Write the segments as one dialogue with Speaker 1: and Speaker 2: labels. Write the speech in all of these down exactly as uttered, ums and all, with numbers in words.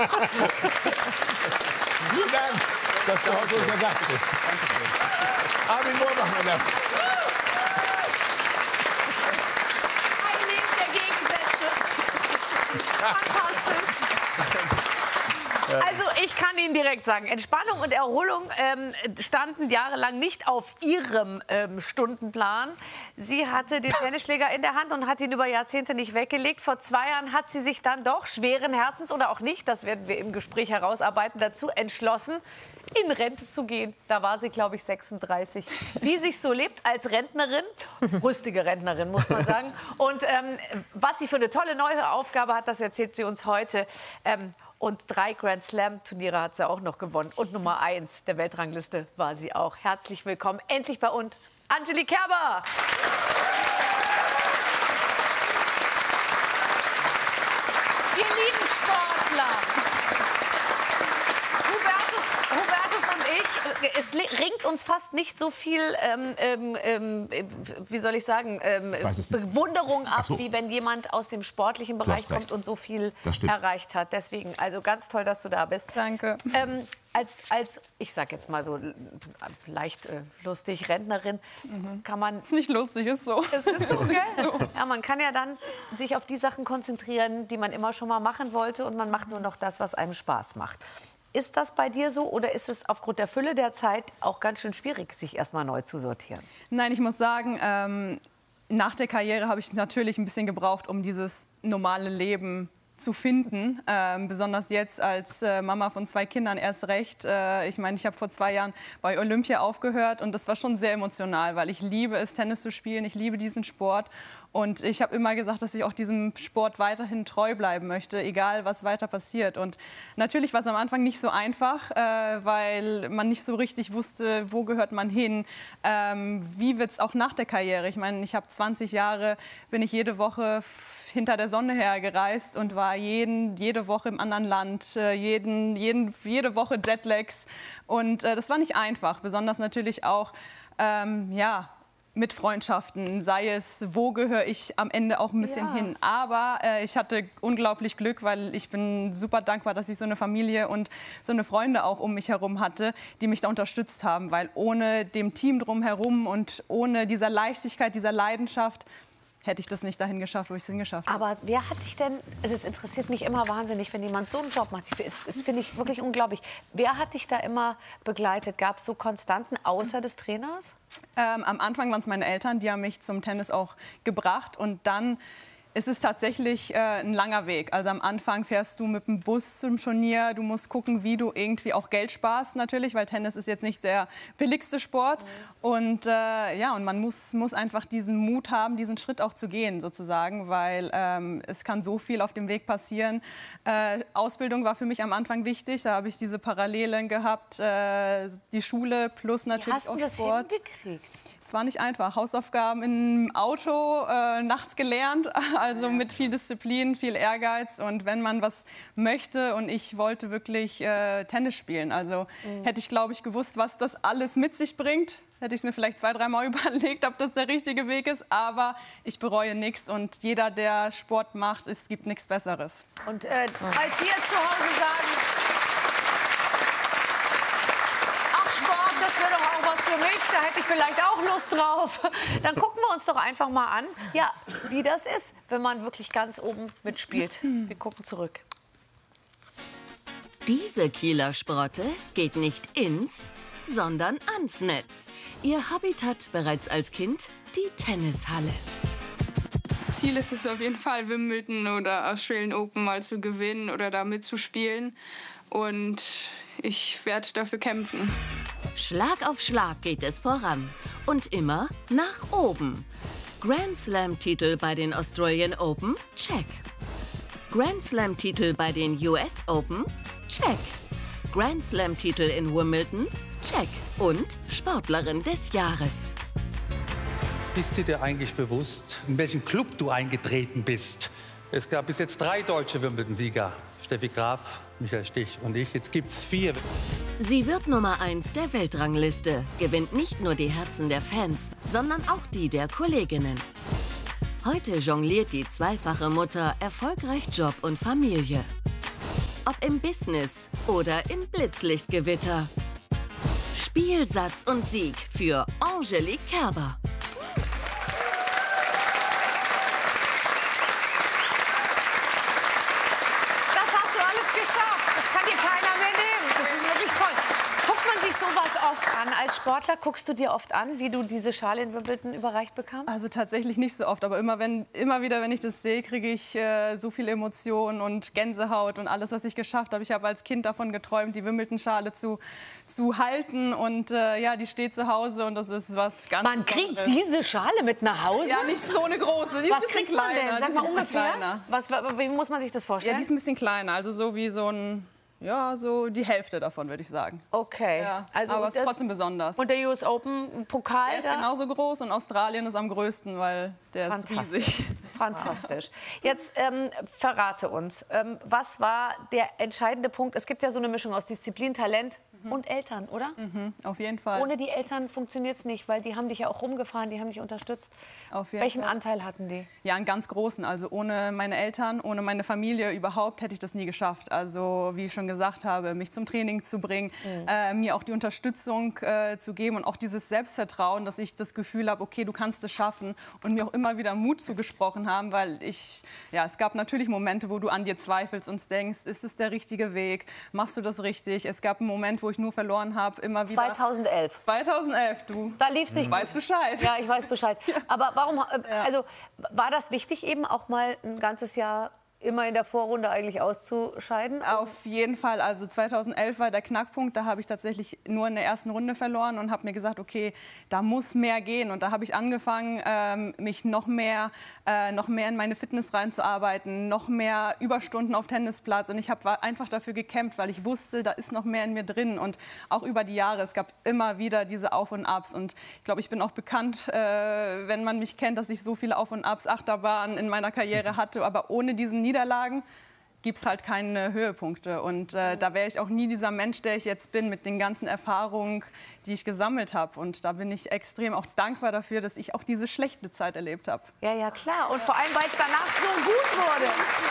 Speaker 1: Vielen Dank, dass du heute unser Gast bist. Armin Mohr machen wir das.
Speaker 2: Ein Leben der Gegensätze. Fantastisch. Also ich kann Ihnen direkt sagen, Entspannung und Erholung ähm, standen jahrelang nicht auf Ihrem ähm, Stundenplan. Sie hatte den Tennisschläger in der Hand und hat ihn über Jahrzehnte nicht weggelegt. Vor zwei Jahren hat sie sich dann doch schweren Herzens oder auch nicht, das werden wir im Gespräch herausarbeiten, dazu entschlossen, in Rente zu gehen. Da war sie, glaube ich, sechsunddreißig. Wie sich so lebt als Rentnerin, rüstige Rentnerin, muss man sagen. Und ähm, was sie für eine tolle neue Aufgabe hat, das erzählt sie uns heute. Ähm, Und drei Grand Slam-Turniere hat sie auch noch gewonnen. Und Nummer eins der Weltrangliste war sie auch. Herzlich willkommen, endlich bei uns, Angelique Kerber. Ihr lieben Sportler. Hubertus, Hubertus und ich, es ringt uns fast nicht so viel, ähm, ähm, wie soll ich sagen, ähm, Bewunderung ab,
Speaker 1: so.
Speaker 2: wie wenn jemand aus dem sportlichen Bereich kommt und so viel erreicht hat. Deswegen, also ganz toll, dass du da bist.
Speaker 3: Danke.
Speaker 2: Ähm, als, als, ich sag jetzt mal so leicht äh, lustig, Rentnerin, mhm. kann man...
Speaker 3: Ist nicht lustig, ist so.
Speaker 2: Es ist so, gell?
Speaker 3: Ist so.
Speaker 2: Ja, man kann ja dann sich auf die Sachen konzentrieren, die man immer schon mal machen wollte, und man macht nur noch das, was einem Spaß macht. Ist das bei dir so, oder ist es aufgrund der Fülle der Zeit auch ganz schön schwierig, sich erst mal neu zu sortieren?
Speaker 3: Nein, ich muss sagen, ähm, nach der Karriere habe ich natürlich ein bisschen gebraucht, um dieses normale Leben zu finden, ähm, besonders jetzt als äh, Mama von zwei Kindern erst recht. Äh, ich meine, ich habe vor zwei Jahren bei Olympia aufgehört und das war schon sehr emotional, weil ich liebe es, Tennis zu spielen, ich liebe diesen Sport und ich habe immer gesagt, dass ich auch diesem Sport weiterhin treu bleiben möchte, egal was weiter passiert. Und natürlich war es am Anfang nicht so einfach, äh, weil man nicht so richtig wusste, wo gehört man hin, ähm, wie wird es auch nach der Karriere. Ich meine, ich habe zwanzig Jahre, bin ich jede Woche hinter der Sonne hergereist und war jeden, jede Woche im anderen Land, jeden, jeden, jede Woche Jetlags. Und äh, das war nicht einfach, besonders natürlich auch ähm, ja, mit Freundschaften, sei es, wo gehöre ich am Ende auch ein bisschen ja. hin. Aber äh, ich hatte unglaublich Glück, weil ich bin super dankbar, dass ich so eine Familie und so eine Freunde auch um mich herum hatte, die mich da unterstützt haben. Weil ohne dem Team drumherum und ohne dieser Leichtigkeit, dieser Leidenschaft, hätte ich das nicht dahin geschafft, wo ich es hingeschafft habe.
Speaker 2: Aber wer hat dich denn, also es interessiert mich immer wahnsinnig, wenn jemand so einen Job macht. Das, das finde ich wirklich unglaublich. Wer hat dich da immer begleitet? Gab es so Konstanten außer des Trainers?
Speaker 3: Ähm, am Anfang waren es meine Eltern, die haben mich zum Tennis auch gebracht. Und dann ist es tatsächlich äh, ein langer Weg. Also am Anfang fährst du mit dem Bus zum Turnier. Du musst gucken, wie du irgendwie auch Geld sparst natürlich, weil Tennis ist jetzt nicht der billigste Sport. Mhm. Und äh, ja, und man muss, muss einfach diesen Mut haben, diesen Schritt auch zu gehen sozusagen, weil ähm, es kann so viel auf dem Weg passieren. Äh, Ausbildung war für mich am Anfang wichtig. Da habe ich diese Parallelen gehabt, äh, die Schule plus natürlich auch Sport. Wie hast du das hingekriegt? Es war nicht einfach. Hausaufgaben im Auto, äh, nachts gelernt, also mit viel Disziplin, viel Ehrgeiz. Und wenn man was möchte, und ich wollte wirklich äh, Tennis spielen, also mhm. hätte ich, glaube ich, gewusst, was das alles mit sich bringt, hätte ich es mir vielleicht zwei, dreimal überlegt, ob das der richtige Weg ist. Aber ich bereue nichts, und jeder, der Sport macht, es gibt nichts Besseres.
Speaker 2: Und äh, falls Sie jetzt zu Hause sagen, das wäre doch auch was für mich, da hätte ich vielleicht auch Lust drauf. Dann gucken wir uns doch einfach mal an, ja, wie das ist, wenn man wirklich ganz oben mitspielt. Wir gucken zurück.
Speaker 4: Diese Kieler Sprotte geht nicht ins, sondern ans Netz. Ihr Habitat bereits als Kind die Tennishalle.
Speaker 5: Ziel ist es auf jeden Fall, Wimbledon oder Australian Open mal zu gewinnen oder da mitzuspielen. Und ich werde dafür kämpfen.
Speaker 4: Schlag auf Schlag geht es voran. Und immer nach oben. Grand Slam-Titel bei den Australian Open? Check. Grand Slam-Titel bei den U S Open? Check. Grand Slam-Titel in Wimbledon? Check. Und Sportlerin des Jahres.
Speaker 6: Ist sie dir eigentlich bewusst, in welchen Club du eingetreten bist? Es gab bis jetzt drei deutsche Wimbledon-Sieger. Steffi Graf, Michael Stich und ich. Jetzt gibt's vier.
Speaker 4: Sie wird Nummer eins der Weltrangliste, gewinnt nicht nur die Herzen der Fans, sondern auch die der Kolleginnen. Heute jongliert die zweifache Mutter erfolgreich Job und Familie. ob im Business oder im Blitzlichtgewitter. Spielsatz und Sieg für Angelique Kerber.
Speaker 2: Das hast du alles geschafft. Das kann dir keiner mehr nehmen. Das ist wirklich toll. Guckt man sich sowas oft an? Als Sportler guckst du dir oft an, wie du diese Schale in Wimbledon überreicht bekamst?
Speaker 3: Also tatsächlich nicht so oft, aber immer, wenn, immer wieder, wenn ich das sehe, kriege ich äh, so viele Emotionen und Gänsehaut und alles, was ich geschafft habe. Ich habe als Kind davon geträumt, die Wimbledon-Schale zu, zu halten und äh, ja, die steht zu Hause und das ist was ganz
Speaker 2: Man kriegt diese Schale mit nach Hause?
Speaker 3: Ja, nicht so eine große, die
Speaker 2: Was
Speaker 3: ist ein bisschen
Speaker 2: kriegt man
Speaker 3: kleiner.
Speaker 2: denn? Sag
Speaker 3: die
Speaker 2: mal
Speaker 3: ist ein bisschen
Speaker 2: ungefähr.
Speaker 3: kleiner.
Speaker 2: Was, wie muss man sich das
Speaker 3: Ja,
Speaker 2: vorstellen?
Speaker 3: die ist ein bisschen kleiner, also so wie so ein, ja, so die Hälfte davon, würde ich sagen.
Speaker 2: Okay.
Speaker 3: Ja,
Speaker 2: Also
Speaker 3: aber es ist
Speaker 2: das-
Speaker 3: trotzdem besonders.
Speaker 2: Und der U S Open Pokal
Speaker 3: Der ist
Speaker 2: da?
Speaker 3: genauso groß und Australien ist am größten, weil der ist
Speaker 2: Fantastisch.
Speaker 3: riesig.
Speaker 2: Fantastisch. Jetzt ähm, verrate uns, ähm, was war der entscheidende Punkt? Es gibt ja so eine Mischung aus Disziplin, Talent und Eltern, oder?
Speaker 3: Mhm, auf jeden Fall.
Speaker 2: Ohne die Eltern funktioniert es nicht, weil die haben dich ja auch rumgefahren, die haben dich unterstützt.
Speaker 3: Auf jeden
Speaker 2: Welchen
Speaker 3: Fall.
Speaker 2: Anteil hatten die?
Speaker 3: Ja, einen ganz großen. Also ohne meine Eltern, ohne meine Familie überhaupt hätte ich das nie geschafft. Also wie ich schon gesagt habe, mich zum Training zu bringen,
Speaker 2: Mhm.
Speaker 3: äh, mir auch die Unterstützung äh, zu geben und auch dieses Selbstvertrauen, dass ich das Gefühl habe, okay, du kannst es schaffen und mir auch immer wieder Mut zugesprochen haben, weil ich, ja, es gab natürlich Momente, wo du an dir zweifelst und denkst, ist es der richtige Weg, machst du das richtig? Es gab einen Moment, wo ich nur verloren habe, immer wieder.
Speaker 2: zweitausendelf.
Speaker 3: zweitausendelf, du.
Speaker 2: Da lief es nicht
Speaker 3: Du weißt
Speaker 2: gut.
Speaker 3: Bescheid.
Speaker 2: Ja, ich weiß Bescheid. Aber warum, äh, also war das wichtig eben auch mal ein ganzes Jahr immer in der Vorrunde eigentlich auszuscheiden?
Speaker 3: Auf jeden Fall. Also zweitausendelf war der Knackpunkt. Da habe ich tatsächlich nur in der ersten Runde verloren und habe mir gesagt, okay, da muss mehr gehen. Und da habe ich angefangen, ähm, mich noch mehr, äh, noch mehr in meine Fitness reinzuarbeiten, noch mehr Überstunden auf Tennisplatz. Und ich habe einfach dafür gekämpft, weil ich wusste, da ist noch mehr in mir drin. Und auch über die Jahre, es gab immer wieder diese Auf und Abs. Und ich glaube, ich bin auch bekannt, äh, wenn man mich kennt, dass ich so viele Auf und Abs, Achterbahnen in meiner Karriere hatte. Aber ohne diesen Niederlagen gibt es halt keine Höhepunkte. Und äh, da wäre ich auch nie dieser Mensch, der ich jetzt bin, mit den ganzen Erfahrungen, die ich gesammelt habe. Und da bin ich extrem auch dankbar dafür, dass ich auch diese schlechte Zeit erlebt habe.
Speaker 2: Ja, ja, klar. Und vor allem, weil es danach so gut wurde.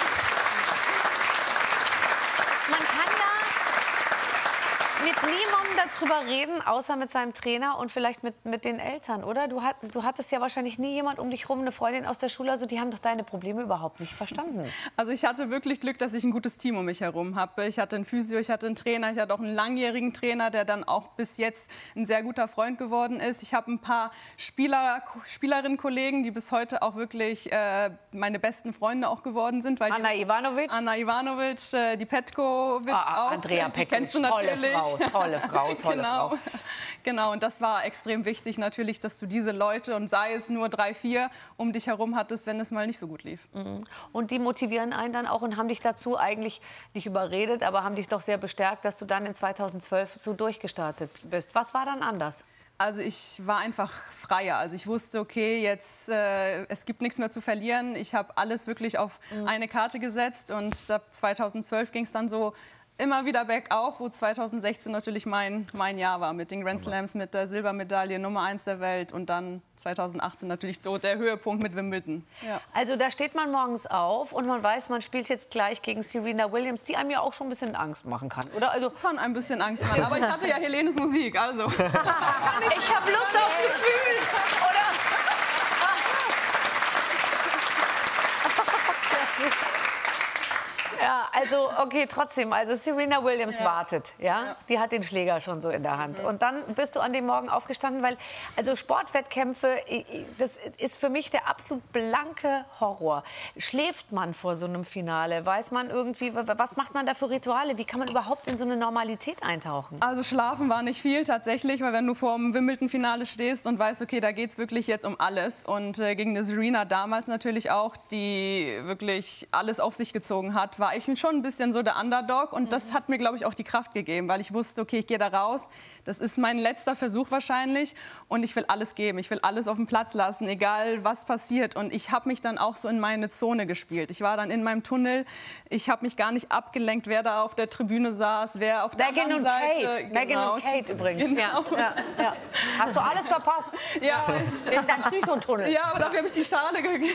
Speaker 2: Man kann da mit niemandem darüber reden, außer mit seinem Trainer und vielleicht mit, mit den Eltern, oder? Du, hat, du hattest ja wahrscheinlich nie jemand um dich rum, eine Freundin aus der Schule, also die haben doch deine Probleme überhaupt nicht verstanden.
Speaker 3: Also ich hatte wirklich Glück, dass ich ein gutes Team um mich herum habe. Ich hatte einen Physio, ich hatte einen Trainer, ich hatte auch einen langjährigen Trainer, der dann auch bis jetzt ein sehr guter Freund geworden ist. Ich habe ein paar Spieler, Spielerinnen-Kollegen, die bis heute auch wirklich äh, meine besten Freunde auch geworden sind. Weil
Speaker 2: Anna
Speaker 3: die,
Speaker 2: Ivanovic.
Speaker 3: Anna Ivanovic, äh, die Petkovic
Speaker 2: Ah,
Speaker 3: auch.
Speaker 2: Andrea
Speaker 3: Die
Speaker 2: Petkovic,
Speaker 3: kennst du
Speaker 2: tolle
Speaker 3: natürlich.
Speaker 2: Frau, tolle Frau, tolle
Speaker 3: genau.
Speaker 2: Frau.
Speaker 3: Genau, und das war extrem wichtig natürlich, dass du diese Leute, und sei es nur drei, vier, um dich herum hattest, wenn es mal nicht so gut lief.
Speaker 2: Und die motivieren einen dann auch und haben dich dazu eigentlich nicht überredet, aber haben dich doch sehr bestärkt, dass du dann in zweitausendzwölf so durchgestartet bist. Was war dann anders?
Speaker 3: Also ich war einfach freier. Also ich wusste, okay, jetzt äh, es gibt nichts mehr zu verlieren. Ich habe alles wirklich auf mhm. eine Karte gesetzt und ab zweitausendzwölf ging es dann so immer wieder bergauf, wo zweitausendsechzehn natürlich mein, mein Jahr war mit den Grand Slams, mit der Silbermedaille, Nummer eins der Welt und dann zweitausendachtzehn natürlich so der Höhepunkt mit Wimbledon. Ja.
Speaker 2: Also da steht man morgens auf und man weiß, man spielt jetzt gleich gegen Serena Williams, die einem ja auch schon ein bisschen Angst machen kann, oder? Also
Speaker 3: Kann ein bisschen Angst machen, aber ich hatte ja Helenes Musik, also.
Speaker 2: ich habe Lust auf Gefühl, oder? Ja, also okay, trotzdem, also Serena Williams
Speaker 3: Ja.
Speaker 2: wartet, ja?
Speaker 3: Ja.
Speaker 2: Die hat den Schläger schon so in der Hand.
Speaker 3: Mhm.
Speaker 2: Und dann bist du an dem Morgen aufgestanden, weil also Sportwettkämpfe, das ist für mich der absolut blanke Horror. Schläft man vor so einem Finale? Weiß man irgendwie, was macht man da für Rituale? Wie kann man überhaupt in so eine Normalität eintauchen?
Speaker 3: Also schlafen war nicht viel tatsächlich, weil wenn du vor dem Wimbledon-Finale stehst und weißt, okay, da geht es wirklich jetzt um alles und äh, gegen eine Serena damals natürlich auch, die wirklich alles auf sich gezogen hat, war ich schon ein bisschen so der Underdog und das hat mir, glaube ich, auch die Kraft gegeben, weil ich wusste, okay, ich gehe da raus, das ist mein letzter Versuch wahrscheinlich und ich will alles geben, ich will alles auf den Platz lassen, egal was passiert und ich habe mich dann auch so in meine Zone gespielt. Ich war dann in meinem Tunnel, ich habe mich gar nicht abgelenkt, wer da auf der Tribüne saß, wer auf der
Speaker 2: Meghan
Speaker 3: anderen
Speaker 2: und
Speaker 3: Seite.
Speaker 2: Kate, Meghan
Speaker 3: Genau.
Speaker 2: und Kate übrigens.
Speaker 3: Genau.
Speaker 2: Ja, ja, ja. Hast du alles verpasst?
Speaker 3: Ja, ich,
Speaker 2: In deinem Psychotunnel.
Speaker 3: ja, aber dafür habe ich die Schale gegeben.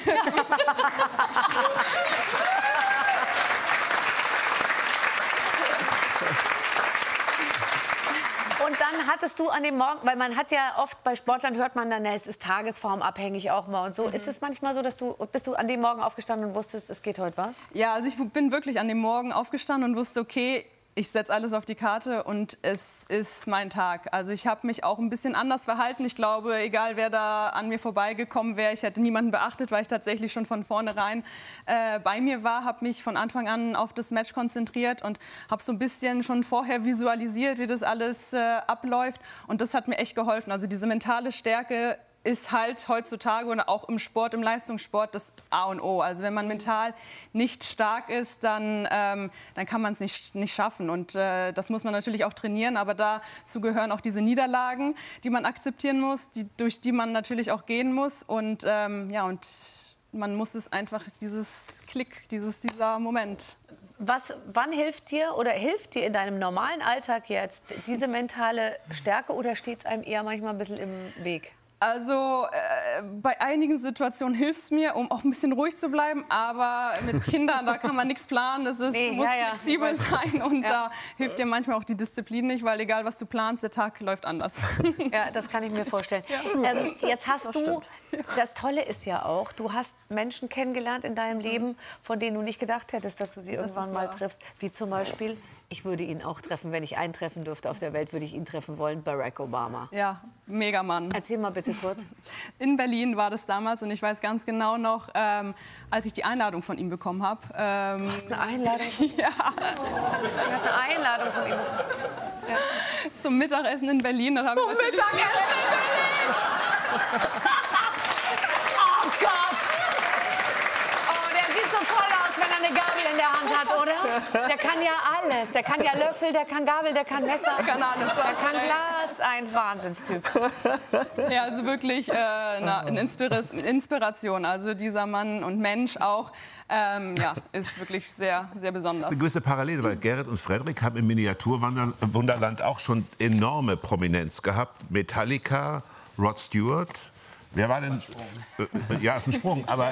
Speaker 2: Und dann hattest du an dem Morgen, weil man hat ja oft bei Sportlern hört man dann, na, es ist tagesformabhängig auch mal und so. Mhm. Ist es manchmal so, dass du, bist du an dem Morgen aufgestanden und wusstest, es geht heute was?
Speaker 3: Ja, also ich bin wirklich an dem Morgen aufgestanden und wusste, okay, ich setze alles auf die Karte und es ist mein Tag. Also ich habe mich auch ein bisschen anders verhalten. Ich glaube, egal wer da an mir vorbeigekommen wäre, ich hätte niemanden beachtet, weil ich tatsächlich schon von vornherein äh, bei mir war, habe mich von Anfang an auf das Match konzentriert und habe so ein bisschen schon vorher visualisiert, wie das alles äh, abläuft. Und das hat mir echt geholfen. Also diese mentale Stärke ist halt heutzutage und auch im Sport, im Leistungssport das A und O. Also wenn man mental nicht stark ist, dann, ähm, dann kann man es nicht, nicht schaffen. Und äh, das muss man natürlich auch trainieren. Aber dazu gehören auch diese Niederlagen, die man akzeptieren muss, die, durch die man natürlich auch gehen muss. Und, ähm, ja, und man muss es einfach, dieses Klick, dieses, dieser Moment.
Speaker 2: Was, wann hilft dir oder hilft dir in deinem normalen Alltag jetzt diese mentale Stärke oder steht es einem eher manchmal ein bisschen im Weg?
Speaker 3: Also äh, bei einigen Situationen hilft es mir, um auch ein bisschen ruhig zu bleiben. Aber mit Kindern, da kann man nichts planen. Es
Speaker 2: nee,
Speaker 3: muss
Speaker 2: ja, ja.
Speaker 3: flexibel sein. Und
Speaker 2: ja.
Speaker 3: da hilft dir manchmal auch die Disziplin nicht, weil egal, was du planst, der Tag läuft anders.
Speaker 2: Ja, das kann ich mir vorstellen. Ja. Ähm, jetzt hast das du, stimmt. Das Tolle ist ja auch, du hast Menschen kennengelernt in deinem Leben, von denen du nicht gedacht hättest, dass du sie das irgendwann mal triffst. Wie zum Beispiel... Ich würde ihn auch treffen, wenn ich einen treffen dürfte auf der Welt, würde ich ihn treffen wollen, Barack Obama.
Speaker 3: Ja, mega Mann.
Speaker 2: Erzähl mal bitte kurz.
Speaker 3: In Berlin war das damals und ich weiß ganz genau noch, ähm, als ich die Einladung von ihm bekommen habe. Ähm,
Speaker 2: du hast eine Einladung von ihm?
Speaker 3: Ja.
Speaker 2: Sie hat eine Einladung von ihm. Ja.
Speaker 3: Zum Mittagessen in Berlin. Zum
Speaker 2: Mittagessen in Berlin! Oh Gott! Oh, der sieht so toll aus, wenn er eine Gabel in der Hand hat, oder? Der kann ja alles. Der kann ja Löffel, der kann Gabel, der kann Messer.
Speaker 3: Der kann alles.
Speaker 2: Der kann Glas. Ein Wahnsinnstyp.
Speaker 3: Ja, also wirklich äh, na, eine Inspira Inspiration. Also dieser Mann und Mensch auch, ähm, ja, ist wirklich sehr, sehr besonders.
Speaker 1: Das ist eine gewisse Parallele, weil Gerrit und Frederik haben im Miniaturwunderland auch schon enorme Prominenz gehabt. Metallica, Rod Stewart. Wer war denn? Äh, ja, ist ein Sprung. Aber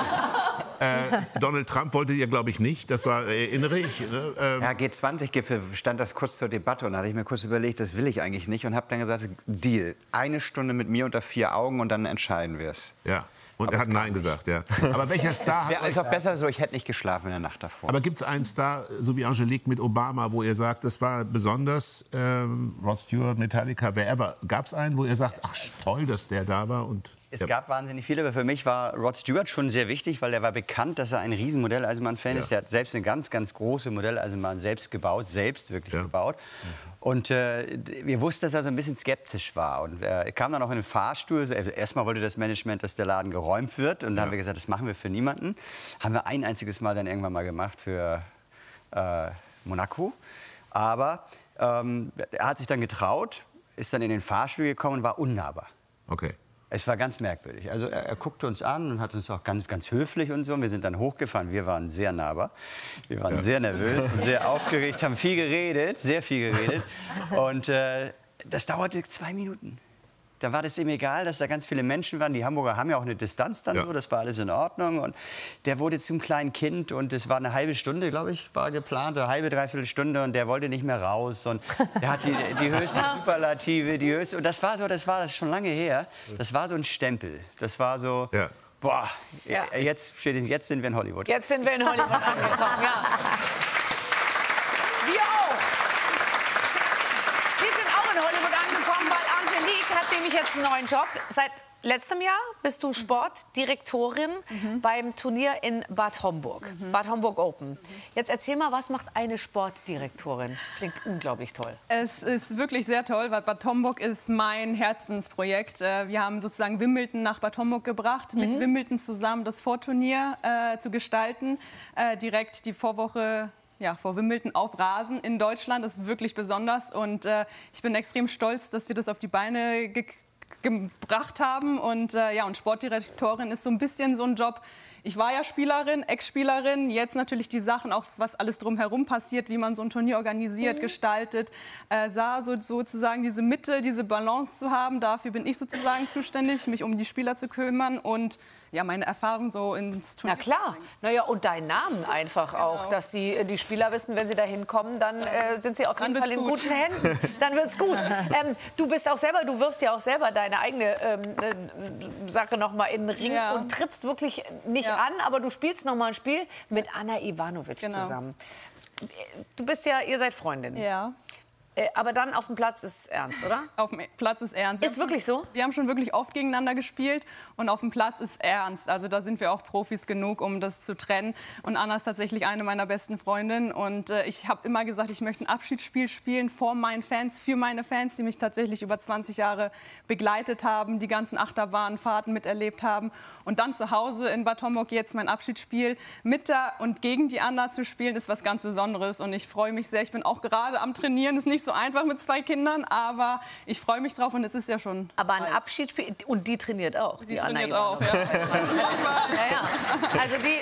Speaker 1: äh, Donald Trump wollte ihr, glaube ich, nicht. Das war, erinnere ich. Ne? Ähm
Speaker 7: ja, G zwanzig Gipfel stand das kurz zur Debatte. Und da hatte ich mir kurz überlegt, das will ich eigentlich nicht. Und habe dann gesagt, Deal. Eine Stunde mit mir unter vier Augen und dann entscheiden wir es.
Speaker 1: Ja. Und aber er hat Nein gesagt, ja. Aber welcher Star
Speaker 7: hat... Es auch besser so, ich hätte nicht geschlafen in der Nacht davor.
Speaker 1: Aber gibt es einen Star, so wie Angelique mit Obama, wo ihr sagt, das war besonders, ähm, Rod Stewart, Metallica, wer ever, gab es einen, wo ihr sagt, ach toll, dass der da war? Und
Speaker 7: es ja. gab wahnsinnig viele, aber für mich war Rod Stewart schon sehr wichtig, weil er war bekannt, dass er ein riesen Modelleisenbahn-Fan ja. ist. Er hat selbst eine ganz, ganz große Modelleisenbahn selbst gebaut, selbst wirklich ja. gebaut. Und äh, wir wussten, dass er so ein bisschen skeptisch war. Und er kam dann auch in den Fahrstuhl. Also erstmal wollte das Management, dass der Laden geräumt wird. Und dann ja. haben wir gesagt, das machen wir für niemanden. Haben wir ein einziges Mal dann irgendwann mal gemacht für äh, Monaco. Aber ähm, er hat sich dann getraut, ist dann in den Fahrstuhl gekommen und war unnahbar.
Speaker 1: Okay.
Speaker 7: Es war ganz merkwürdig. Also er, er guckte uns an und hat uns auch ganz, ganz höflich und so. Wir sind dann hochgefahren. Wir waren sehr nahbar. Wir waren ja. sehr nervös und sehr aufgeregt, haben viel geredet, sehr viel geredet. Und äh, das dauerte zwei Minuten. Da war das ihm egal, dass da ganz viele Menschen waren. Die Hamburger haben ja auch eine Distanz dann ja. so, das war alles in Ordnung. Und der wurde zum kleinen Kind und es war eine halbe Stunde, glaube ich, war geplant, eine halbe, dreiviertel Stunde und der wollte nicht mehr raus. Und er hat die, die höchste Superlative, die höchste, und das war so, das war das schon lange her, das war so ein Stempel. Das war so, ja. boah, ja. jetzt, jetzt sind wir in Hollywood.
Speaker 2: Jetzt sind wir in Hollywood angekommen, ja. Wir auch. Wir sind auch in Hollywood angekommen, weil Angelique hat nämlich jetzt einen neuen Job. Seit letztem Jahr bist du Sportdirektorin mhm. beim Turnier in Bad Homburg, mhm. Bad Homburg Open. Mhm. Jetzt erzähl mal, was macht eine Sportdirektorin? Das klingt unglaublich toll.
Speaker 3: Es ist wirklich sehr toll, weil Bad Homburg ist mein Herzensprojekt. Wir haben sozusagen Wimbledon nach Bad Homburg gebracht, mhm. mit Wimbledon zusammen das Vorturnier äh, zu gestalten. Äh, direkt die Vorwoche ja, vor Wimbledon auf Rasen in Deutschland. Das ist wirklich besonders und äh, ich bin extrem stolz, dass wir das auf die Beine ge gebracht haben. Und, äh, ja, und Sportdirektorin ist so ein bisschen so ein Job. Ich war ja Spielerin, Ex-Spielerin, jetzt natürlich die Sachen, auch was alles drumherum passiert, wie man so ein Turnier organisiert, mhm. gestaltet. Äh, sah so, sozusagen diese Mitte, diese Balance zu haben, dafür bin ich sozusagen zuständig, mich um die Spieler zu kümmern und ja, meine Erfahrung so ins Turnier.
Speaker 2: Na klar. Naja, und deinen Namen einfach
Speaker 3: Genau.
Speaker 2: auch, dass die, die Spieler wissen, wenn sie da hinkommen, dann äh, sind sie auf jeden
Speaker 3: Dann
Speaker 2: Fall in
Speaker 3: wird's
Speaker 2: guten Händen. Dann wird's gut. Ähm, du bist auch selber, du wirfst ja auch selber deine eigene ähm, äh, Sache noch mal in den Ring
Speaker 3: Ja.
Speaker 2: und trittst wirklich nicht
Speaker 3: Ja.
Speaker 2: an, aber du spielst noch mal ein Spiel mit Anna Ivanovic
Speaker 3: Genau.
Speaker 2: zusammen. Du bist ja, ihr seid Freundin.
Speaker 3: Ja.
Speaker 2: Äh, aber dann auf dem Platz ist es ernst, oder?
Speaker 3: Auf dem Platz ist ernst. Wir
Speaker 2: Ist
Speaker 3: haben
Speaker 2: wirklich
Speaker 3: schon,
Speaker 2: so?
Speaker 3: Wir haben schon wirklich oft gegeneinander gespielt und auf dem Platz ist ernst. Also da sind wir auch Profis genug, um das zu trennen. Und Anna ist tatsächlich eine meiner besten Freundinnen. Und äh, ich habe immer gesagt, ich möchte ein Abschiedsspiel spielen vor meinen Fans, für meine Fans, die mich tatsächlich über zwanzig Jahre begleitet haben, die ganzen Achterbahnfahrten miterlebt haben. Und dann zu Hause in Bad Homburg jetzt mein Abschiedsspiel mit der und gegen die Anna zu spielen, ist was ganz Besonderes. Und ich freue mich sehr. Ich bin auch gerade am Trainieren. Ist nicht so einfach mit zwei Kindern, aber ich freue mich drauf und es ist ja schon.
Speaker 2: Aber ein
Speaker 3: bald.
Speaker 2: Abschiedsspiel, und die trainiert auch.
Speaker 3: Die
Speaker 2: die Anna
Speaker 3: trainiert auch,
Speaker 2: Ivanovic.
Speaker 3: ja.
Speaker 2: Ja, ja. Also die,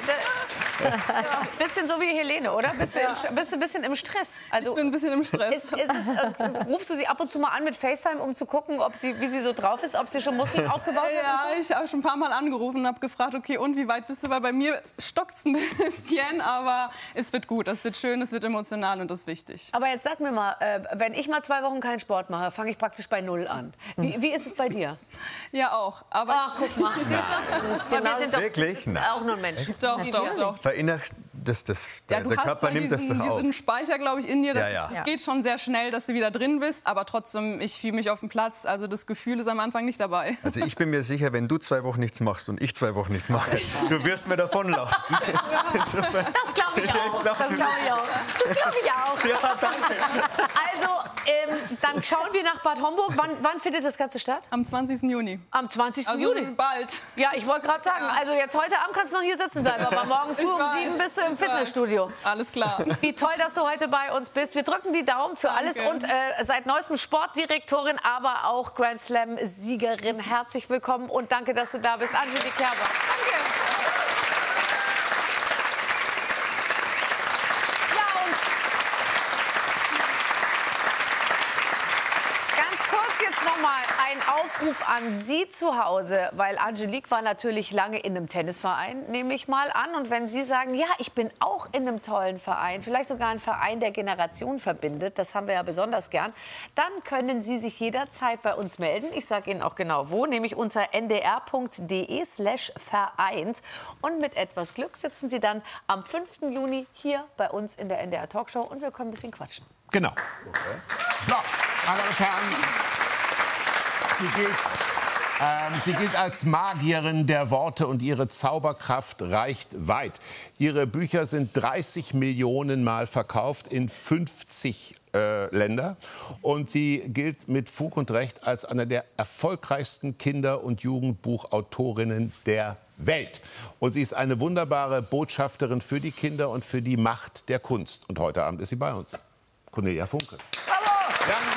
Speaker 2: da, bisschen so wie Helene, oder? Bist du, im, bist du ein bisschen im Stress? Also
Speaker 3: Ich bin ein bisschen im Stress.
Speaker 2: ist, ist es, äh, rufst du sie ab und zu mal an mit FaceTime, um zu gucken, ob sie, wie sie so drauf ist, ob sie schon Muskeln aufgebaut hat?
Speaker 3: Ja, ich habe schon ein paar Mal angerufen und habe gefragt, okay, und wie weit bist du? Weil bei mir stockt es ein bisschen, aber es wird gut, es wird schön, es wird emotional und das ist wichtig.
Speaker 2: Aber jetzt sag mir mal, äh, wenn ich mal zwei Wochen keinen Sport mache, fange ich praktisch bei Null an. Wie, wie ist es bei dir?
Speaker 3: Ja, auch. Aber
Speaker 2: Ach, guck mal. Siehst du? Wir sind doch
Speaker 8: Wirklich? Nein.
Speaker 2: auch nur ein Mensch.
Speaker 3: doch, doch, doch.
Speaker 8: Verinnerlicht, das, das,
Speaker 3: Ja,
Speaker 8: der,
Speaker 3: du
Speaker 8: der
Speaker 3: hast
Speaker 8: Körper
Speaker 3: zwar
Speaker 8: nimmt das
Speaker 3: diesen,
Speaker 8: doch auf.
Speaker 3: diesen Speicher, glaube ich, in dir. Das,
Speaker 8: Ja, ja.
Speaker 3: das geht schon sehr schnell, dass du wieder drin bist. Aber trotzdem, ich fühle mich auf dem Platz. Also das Gefühl ist am Anfang nicht dabei.
Speaker 8: Also ich bin mir sicher, wenn du zwei Wochen nichts machst und ich zwei Wochen nichts mache, du wirst mir davonlaufen. Insofern,
Speaker 2: Das glaube ich auch.
Speaker 8: glaub,
Speaker 2: Das
Speaker 8: du
Speaker 2: glaube ich auch. Das glaube ich auch.
Speaker 8: ja, danke.
Speaker 2: Also, ähm, dann schauen wir nach Bad Homburg. Wann, wann findet das Ganze statt?
Speaker 3: Am zwanzigsten Juni.
Speaker 2: Am zwanzigsten
Speaker 3: Also
Speaker 2: Juni.
Speaker 3: bald.
Speaker 2: Ja, ich wollte gerade sagen, also jetzt heute Abend kannst du noch hier sitzen bleiben, aber morgen früh
Speaker 3: Ich
Speaker 2: um
Speaker 3: weiß,
Speaker 2: sieben bist du im
Speaker 3: ich
Speaker 2: Fitnessstudio.
Speaker 3: weiß. Alles klar.
Speaker 2: Wie toll, dass du heute bei uns bist. Wir drücken die Daumen für
Speaker 3: Danke.
Speaker 2: alles und äh, seit neuestem Sportdirektorin, aber auch Grand Slam-Siegerin. Herzlich willkommen und danke, dass du da bist. Angelique Kerber. Danke. Ja, und ganz kurz jetzt noch mal ein Aufruf an Sie zu Hause, weil Angelique war natürlich lange in einem Tennisverein, nehme ich mal an. Und wenn Sie sagen, ja, ich bin auch in einem tollen Verein, vielleicht sogar ein Verein, der Generationen verbindet, das haben wir ja besonders gern, dann können Sie sich jederzeit bei uns melden. Ich sage Ihnen auch genau wo, nämlich unter ndr.de slash vereint. Und mit etwas Glück sitzen Sie dann am fünften Juni hier bei uns in der N D R Talkshow und wir können ein bisschen quatschen.
Speaker 1: Genau. So, meine Damen und Herren, sie gilt, ähm, sie gilt als Magierin der Worte und ihre Zauberkraft reicht weit. Ihre Bücher sind dreißig Millionen Mal verkauft in fünfzig äh, Länder. Und sie gilt mit Fug und Recht als eine der erfolgreichsten Kinder- und Jugendbuchautorinnen der Welt. Und sie ist eine wunderbare Botschafterin für die Kinder und für die Macht der Kunst. Und heute Abend ist sie bei uns. Cornelia Funke. Bravo! Ja.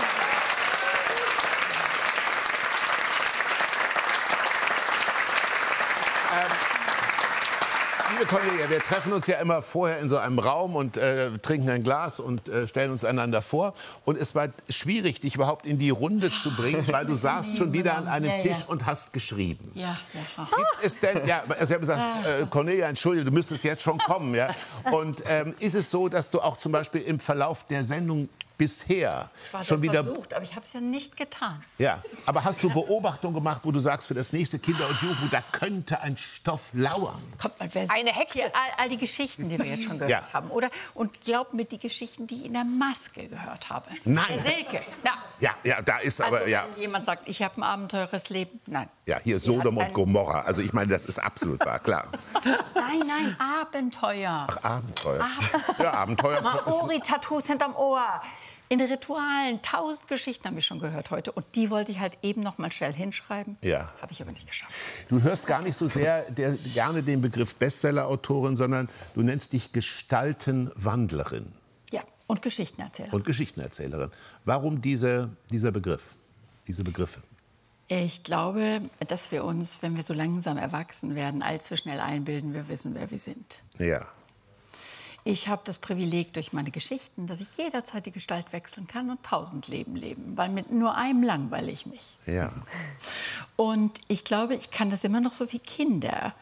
Speaker 1: Liebe Cornelia, wir treffen uns ja immer vorher in so einem Raum und äh, trinken ein Glas und äh, stellen uns einander vor. Und es war schwierig, dich überhaupt in die Runde zu bringen, weil du saßt schon wieder an einem
Speaker 9: Ja,
Speaker 1: Tisch
Speaker 9: ja.
Speaker 1: und hast geschrieben.
Speaker 9: Ja, ja.
Speaker 1: Gibt es denn, ja, also ich habe gesagt, äh, Cornelia, entschuldige, du müsstest jetzt schon kommen. Ja? Und ähm, ist es so, dass du auch zum Beispiel im Verlauf der Sendung bisher
Speaker 9: Ich war
Speaker 1: schon
Speaker 9: sehr
Speaker 1: wieder...
Speaker 9: versucht, aber ich habe es ja nicht getan.
Speaker 1: Ja, aber hast du Beobachtungen gemacht, wo du sagst, für das nächste Kinder- und Jugendbuch, da könnte ein Stoff lauern?
Speaker 9: Kommt mal, wer
Speaker 2: Eine Hexe.
Speaker 9: Hier, all, all die Geschichten, die wir jetzt schon gehört
Speaker 1: Ja.
Speaker 9: haben, oder? Und glaub mir, die Geschichten, die ich in der Maske gehört habe.
Speaker 1: Nein.
Speaker 9: Der Silke. Na,
Speaker 1: Ja, ja, da ist
Speaker 9: also,
Speaker 1: aber, ja,
Speaker 9: wenn jemand sagt, ich habe ein abenteures Leben. Nein.
Speaker 1: ja, hier
Speaker 9: Sie
Speaker 1: Sodom
Speaker 9: hat
Speaker 1: und
Speaker 9: ein-
Speaker 1: Gomorra. Also ich meine, das ist absolut wahr, klar.
Speaker 9: Nein, nein, Abenteuer.
Speaker 1: Ach, Abenteuer. Ja, Abenteuer.
Speaker 9: Maori-Tattoos hinterm Ohr. In Ritualen, tausend Geschichten haben wir schon gehört heute. Und die wollte ich halt eben noch mal schnell hinschreiben.
Speaker 1: Ja.
Speaker 9: Habe ich aber nicht geschafft.
Speaker 1: Du hörst gar nicht so sehr der, gerne den Begriff Bestseller-Autorin, sondern du nennst dich Gestaltenwandlerin
Speaker 9: Ja, und Geschichtenerzähler.
Speaker 1: und Geschichtenerzählerin. Warum diese, dieser Begriff, diese Begriffe?
Speaker 9: Ich glaube, dass wir uns, wenn wir so langsam erwachsen werden, allzu schnell einbilden, wir wissen, wer wir sind.
Speaker 1: Ja.
Speaker 9: Ich habe das Privileg durch meine Geschichten, dass ich jederzeit die Gestalt wechseln kann und tausend Leben leben, weil mit nur einem langweile ich mich.
Speaker 1: Ja.
Speaker 9: Und ich glaube, ich kann das immer noch so wie Kinder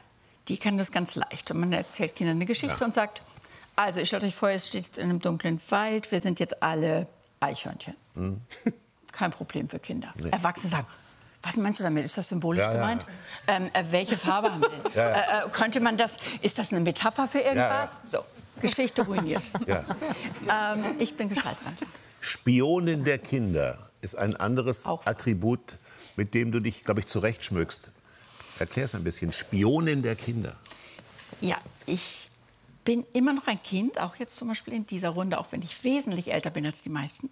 Speaker 9: die kann das ganz leicht. Und man erzählt Kindern eine Geschichte ja. und sagt, also ihr stellt euch vor, ihr steht in einem dunklen Wald, wir sind jetzt alle Eichhörnchen. Mhm. Kein Problem für Kinder. Nee. Erwachsene sagen, was meinst du damit? Ist das symbolisch ja, gemeint? Ja. Ähm, äh, welche Farbe haben wir denn? Ja, ja. Äh, könnte man das, ist das eine Metapher für irgendwas? Ja, ja. So, Geschichte ruiniert. Ja. Ähm, ich bin Gestaltwand.
Speaker 1: Spionin der Kinder ist ein anderes Auch. Attribut, mit dem du dich, glaube ich, zurechtschmückst. Erklär es ein bisschen. Spionin der Kinder.
Speaker 9: Ja, ich bin immer noch ein Kind, auch jetzt zum Beispiel in dieser Runde, auch wenn ich wesentlich älter bin als die meisten.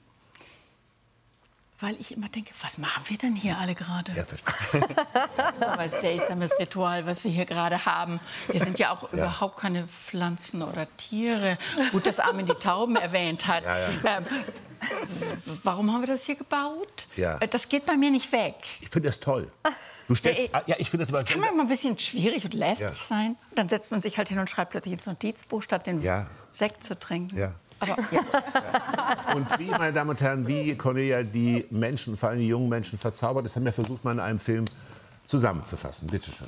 Speaker 9: Weil ich immer denke, was machen wir denn hier alle gerade? Ja, verstehe. Ein seltsames Ritual, was wir hier gerade haben. Wir sind ja auch ja. überhaupt keine Pflanzen oder Tiere. Gut, dass Armin die Tauben erwähnt hat. Ja, ja. Ähm, warum haben wir das hier gebaut? Ja. Das geht bei mir nicht weg.
Speaker 1: Ich finde das toll. Du stellst,
Speaker 9: ja,
Speaker 1: ja, ich finde das aber.
Speaker 9: Das kann manchmal ein bisschen schwierig und lästig ja. sein. Dann setzt man sich halt hin und schreibt plötzlich ins Notizbuch, statt den ja. Sekt zu trinken. Ja. Aber, ja.
Speaker 1: Und wie, meine Damen und Herren, wie Cornelia die Menschen, vor allem die jungen Menschen, verzaubert, das haben wir versucht, mal in einem Film zusammenzufassen. Bitte schön.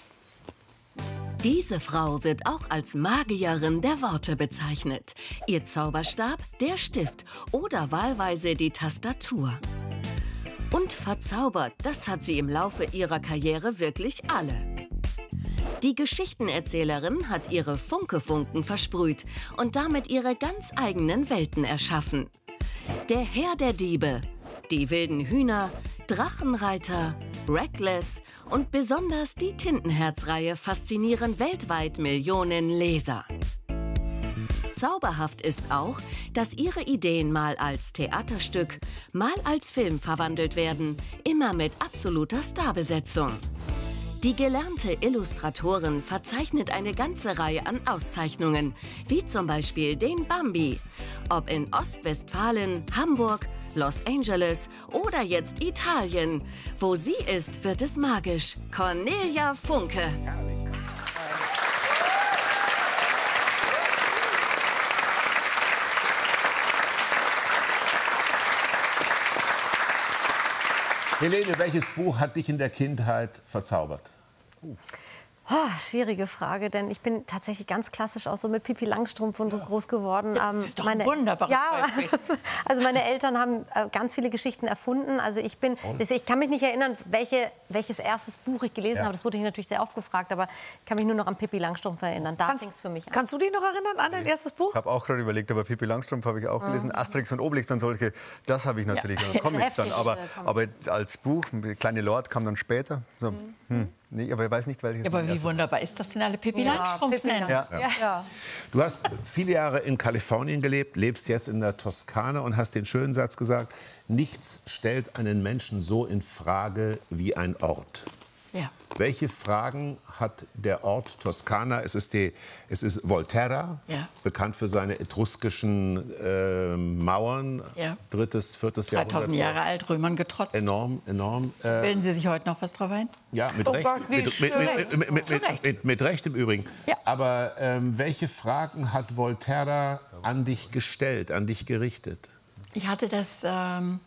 Speaker 4: Diese Frau wird auch als Magierin der Worte bezeichnet. Ihr Zauberstab, der Stift oder wahlweise die Tastatur. Und verzaubert, das hat sie im Laufe ihrer Karriere wirklich alle. Die Geschichtenerzählerin hat ihre Funke-Funken versprüht und damit ihre ganz eigenen Welten erschaffen. Der Herr der Diebe, die wilden Hühner, Drachenreiter, Reckless und besonders die Tintenherz-Reihe faszinieren weltweit Millionen Leser. Zauberhaft ist auch, dass ihre Ideen mal als Theaterstück, mal als Film verwandelt werden, immer mit absoluter Starbesetzung. Die gelernte Illustratorin verzeichnet eine ganze Reihe an Auszeichnungen, wie zum Beispiel den Bambi. Ob in Ostwestfalen, Hamburg, Los Angeles oder jetzt Italien. Wo sie ist, wird es magisch. Cornelia Funke.
Speaker 1: Helene, welches Buch hat dich in der Kindheit verzaubert? Uh.
Speaker 2: Oh, schwierige Frage, denn ich bin tatsächlich ganz klassisch auch so mit Pippi Langstrumpf und so groß geworden.
Speaker 9: Das ist doch meine, ein wunderbares
Speaker 2: ja, also meine Eltern haben äh, ganz viele Geschichten erfunden. Also ich bin, ich kann mich nicht erinnern, welche, welches erstes Buch ich gelesen ja. habe. Das wurde ich natürlich sehr oft gefragt, aber ich kann mich nur noch an Pippi Langstrumpf erinnern. Da fing es für mich an.
Speaker 10: Kannst du dich noch erinnern an dein erstes Buch?
Speaker 8: Ich habe auch gerade überlegt, aber Pippi Langstrumpf habe ich auch gelesen. Mhm. Asterix und Obelix und solche, das habe ich natürlich ja. Comics dann. Aber, aber als Buch, Kleine Lord kam dann später. So, mhm. hm. Nee, aber ich weiß nicht, welches.
Speaker 9: Ja, aber wie wunderbar ist das denn, alle Pippi ja, Langstrumpf nennen?
Speaker 1: Ja. Ja. Ja. Du hast viele Jahre in Kalifornien gelebt, lebst jetzt in der Toskana und hast den schönen Satz gesagt, nichts stellt einen Menschen so in Frage wie ein Ort.
Speaker 9: Ja.
Speaker 1: Welche Fragen hat der Ort Toskana? Es ist, die, es ist Volterra,
Speaker 9: ja.
Speaker 1: bekannt für seine etruskischen äh, Mauern,
Speaker 9: ja.
Speaker 1: drittes, viertes Jahrhundert.
Speaker 9: dreitausend Jahre alt, Römern getrotzt.
Speaker 1: Enorm, enorm.
Speaker 9: Äh, Bilden Sie sich heute noch was drauf ein?
Speaker 1: Ja, mit,
Speaker 9: oh
Speaker 1: Recht,
Speaker 9: Gott,
Speaker 1: mit, mit, mit, mit, mit, mit, mit, mit Recht im Übrigen.
Speaker 9: Ja.
Speaker 1: Aber ähm, welche Fragen hat Volterra an dich gestellt, an dich gerichtet?
Speaker 9: Ich hatte das... Ähm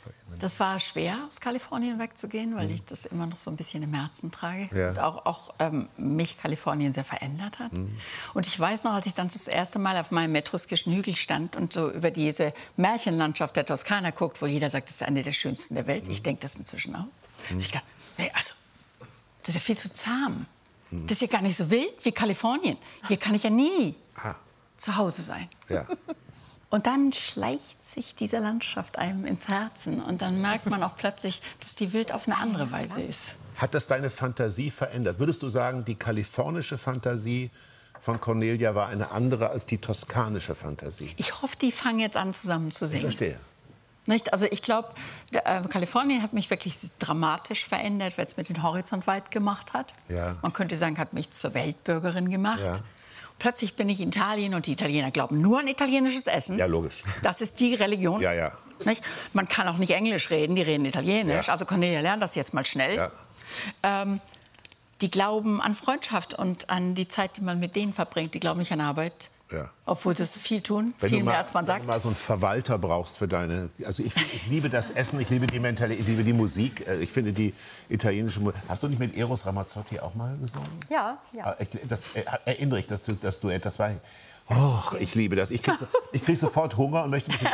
Speaker 9: Das war schwer, aus Kalifornien wegzugehen, weil ich das immer noch so ein bisschen im Herzen trage. Ja. Und auch, auch ähm, mich Kalifornien sehr verändert hat. Mhm. Und ich weiß noch, als ich dann das erste Mal auf meinem etruskischen Hügel stand und so über diese Märchenlandschaft der Toskana guckt, wo jeder sagt, das ist eine der schönsten der Welt. Mhm. Ich denke das inzwischen auch. Mhm. Ich dachte, nee, also, das ist ja viel zu zahm. Mhm. Das ist ja gar nicht so wild wie Kalifornien. Hier kann ich ja nie ah. zu Hause sein.
Speaker 1: Ja.
Speaker 9: Und dann schleicht sich diese Landschaft einem ins Herzen. Und dann merkt man auch plötzlich, dass die Welt auf eine andere Weise ist.
Speaker 1: Hat das deine Fantasie verändert? Würdest du sagen, die kalifornische Fantasie von Cornelia war eine andere als die toskanische Fantasie?
Speaker 9: Ich hoffe, die fangen jetzt an, zusammen zu singen.
Speaker 1: Ich verstehe.
Speaker 9: Nicht? Also ich glaube, äh, Kalifornien hat mich wirklich dramatisch verändert, weil es mir den Horizont weit gemacht hat.
Speaker 1: Ja.
Speaker 9: Man könnte sagen, hat mich zur Weltbürgerin gemacht.
Speaker 1: Ja.
Speaker 9: Plötzlich bin ich in Italien und die Italiener glauben nur an italienisches Essen.
Speaker 1: Ja, logisch.
Speaker 9: Das ist die Religion.
Speaker 1: Ja, ja.
Speaker 9: Nicht? Man kann auch nicht Englisch reden, die reden Italienisch.
Speaker 1: Ja.
Speaker 9: Also Cornelia lernt das jetzt mal schnell.
Speaker 1: Ja.
Speaker 9: Ähm, die glauben an Freundschaft und an die Zeit, die man mit denen verbringt. Die glauben nicht an Arbeit,
Speaker 1: Ja.
Speaker 9: Obwohl das viel tun,
Speaker 1: Wenn
Speaker 9: viel
Speaker 1: du mal,
Speaker 9: mehr als man sagt.
Speaker 1: Wenn du mal so einen Verwalter brauchst für deine... Also ich, ich liebe das Essen, ich liebe die Mentalität, ich liebe die Musik. Ich finde die italienische Musik... Hast du nicht mit Eros Ramazzotti auch mal gesungen?
Speaker 2: Ja, ja.
Speaker 1: Das erinnere ich, dass du, dass du etwas war... Oh, ich liebe das. Ich kriege so, krieg sofort Hunger und möchte mich